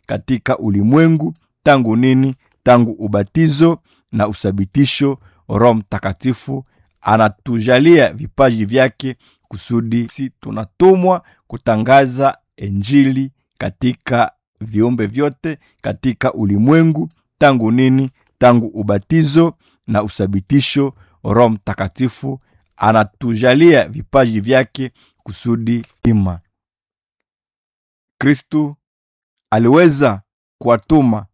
katika ulimwengu. Tangu nini? Tangu ubatizo na uthabitisho. Roho Mtakatifu anatujalia vipaji vyake kusudi si tunatumwa kutangaza Injili katika viumbe vyote katika ulimwengu. Tangu nini? Tangu ubatizo na uthabitisho. Roho Mtakatifu anatujalia vipaji vyake kusudi ima. Kristu aliweza kuwatuma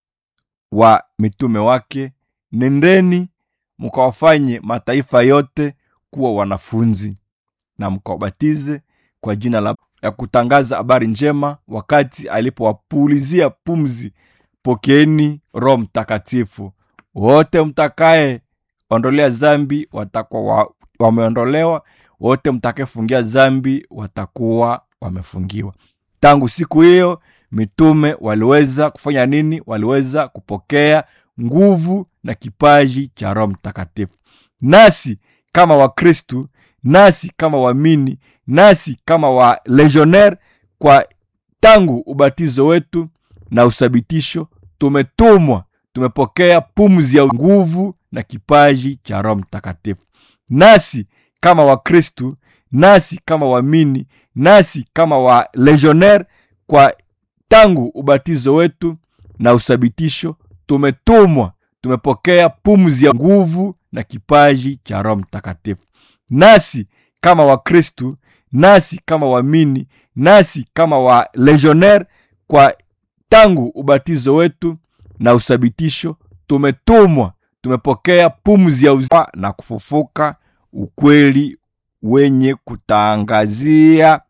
wa mitume wake, nendeni mkawafanye mataifa yote kuwa wanafunzi na mkawabatize kwa jina ya kutangaza habari njema. Wakati alipowapulizia pumzi, pokeeni Roho Mtakatifu. Wote mtakaye ondolea zambi watakuwa wameondolewa, wote mtakayefungia zambi watakuwa wamefungiwa. Tangu siku hiyo mitume waliweza kufanya nini? Waliweza kupokea nguvu na kipaji cha Roho Mtakatifu. Nasi kama Wakristo, nasi kama waamini, nasi kama wa legionnaire, kwa tangu ubatizo wetu na uthabitisho tumetumwa, tumepokea pumzi ya nguvu na kipaji cha Roho Mtakatifu. Nasi kama Wakristo, nasi kama waamini, nasi kama wa legionnaire, kwa tangu ubatizo wetu na uthabitisho tumetumwa, tumepokea pumzi ya nguvu na kipaji cha Roho Mtakatifu. Nasi kama Wakristo, nasi kama waamini, nasi kama wa legionnaire, kwa tangu ubatizo wetu na uthabitisho tumetumwa, tumepokea pumzi ya uzima na kufufuka, ukweli wenye kutangazia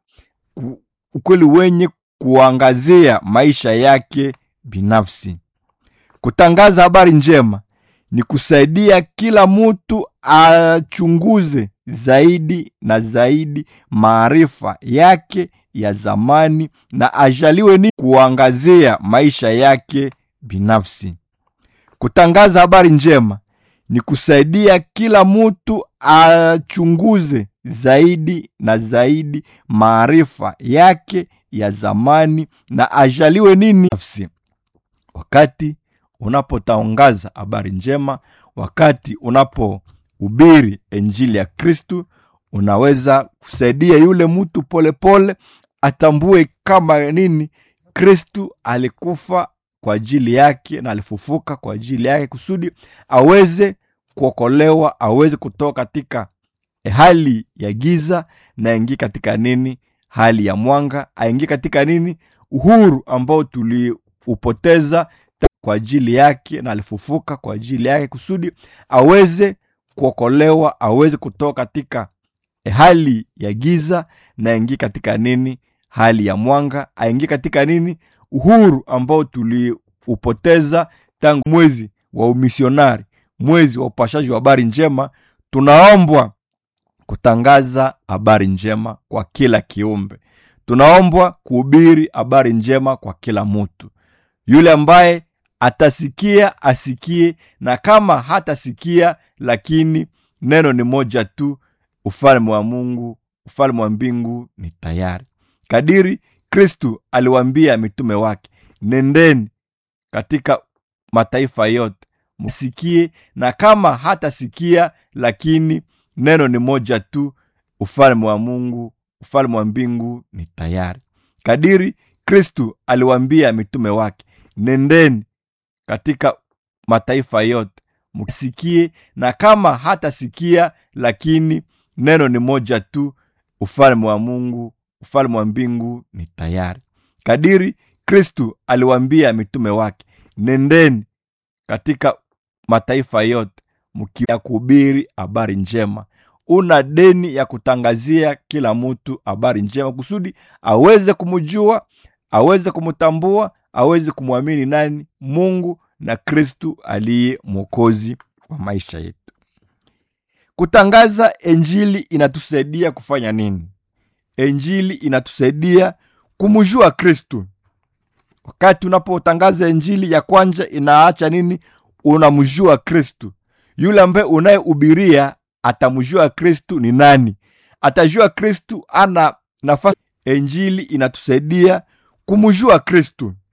ukweli wenye kuangazia maisha yake binafsi. Kutangaza habari njema ni kusaidia kila mtu achunguze zaidi na zaidi maarifa yake ya zamani na ajaliwe ni kuangazia maisha yake binafsi. Kutangaza habari njema ni kusaidia kila mtu achunguze zaidi na zaidi maarifa yake ya zamani na ajaliwe nini nafsi. Wakati unapotangaza habari njema, wakati unapohubiri Injili ya Kristo, unaweza kusaidia yule mtu polepole atambue kama nini Kristo alikufa kwa ajili yake na alifufuka kwa ajili yake kusudi aweze kuokolewa, aweze kutoka katika hali ya giza na aingie katika nini? Hali ya mwanga, aingie katika nini? Uhuru ambao tuliupoteza kwa ajili yake na alifufuka kwa ajili yake kusudi aweze kuokolewa, aweze kutoka katika hali ya giza na aingie katika nini? Hali ya mwanga, aingie katika nini? Uhuru ambao tuliupoteza tangu mwezi wa umisionari, mwezi wa upashaji wa habari njema. Tunaombwa kutangaza habari njema kwa kila kiumbe. Tunaombwa kuhubiri habari njema kwa kila mtu. Yule ambaye atasikia asikie, na kama hatasikia, lakini neno ni moja tu, ufalme wa Mungu, ufalme wa mbingu ni tayari. Kadiri Kristo aliwaambia mitume wake, nendeni katika mataifa yote msikie, na kama hatasikia, lakini neno ni moja tu, ufalme wa Mungu, ufalme wa mbingu ni tayari. Kadiri Kristo aliwaambia mitume wake, nendeni katika mataifa yote msikie, na kama hatasikia, lakini neno ni moja tu, ufalme wa Mungu, ufalme wa mbingu ni tayari. Kadiri Kristo aliwaambia mitume wake, nendeni katika mataifa yote mkia kuhubiri habari njema. Una deni ya kutangazia kila mtu habari njema kusudi aweze kumjua, aweze kumtambua, aweze kumwamini nani? Mungu na Kristo aliye mwokozi wa maisha yetu. Kutangaza Injili inatusaidia kufanya nini? Injili inatusaidia kumjua Kristo. Wakati unapotangaza Injili ya kwanza inaacha nini? Unamjua Kristo. Yule ambaye unayehubiria atamjua Kristo ni nani. Atajua Kristo ana nafasi. Injili inatusaidia kumjua Kristo.